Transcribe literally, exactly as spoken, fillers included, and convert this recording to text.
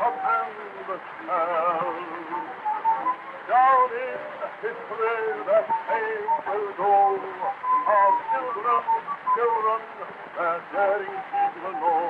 of endless hell. Down in history that ages go of children, children, that daring people know.